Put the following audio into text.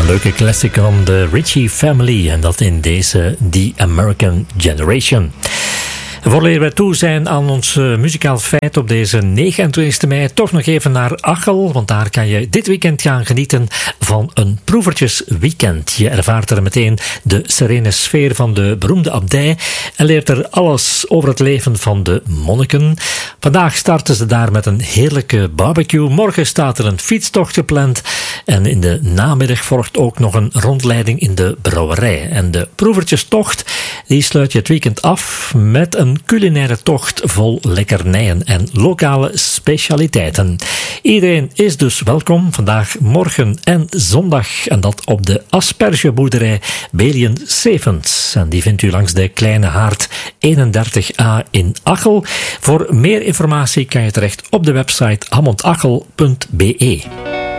leuke classic van de Ritchie Family en dat in deze The American Generation. Voordat we toe zijn aan ons muzikaal feit op deze 29 mei, toch nog even naar Achel, want daar kan je dit weekend gaan genieten van een proevertjesweekend. Je ervaart er meteen de serene sfeer van de beroemde abdij en leert er alles over het leven van de monniken. Vandaag starten ze daar met een heerlijke barbecue. Morgen staat er een fietstocht gepland en in de namiddag volgt ook nog een rondleiding in de brouwerij. En de proevertjestocht die sluit je het weekend af met een culinaire tocht vol lekkernijen en lokale specialiteiten. Iedereen is dus welkom vandaag, morgen en zondag en dat op de aspergeboerderij Belien Sevens. En die vindt u langs de Kleine Haard 31a in Achel. Voor meer informatie kan je terecht op de website hammondachel.be.